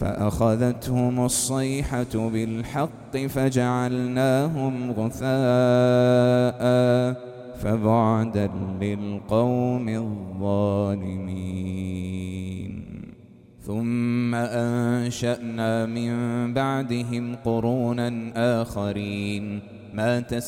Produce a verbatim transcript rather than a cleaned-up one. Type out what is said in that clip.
فأخذتهم الصيحة بالحق فجعلناهم غثاء فبعدا للقوم الظالمين. ثم أنشأنا من بعدهم قرونا آخرين ما